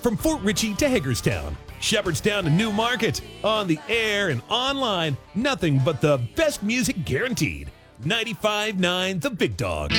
From Fort Ritchie to Hagerstown, Shepherdstown to Newmarket, on the air and online, nothing but the best music guaranteed. 95.9 The Big Dog.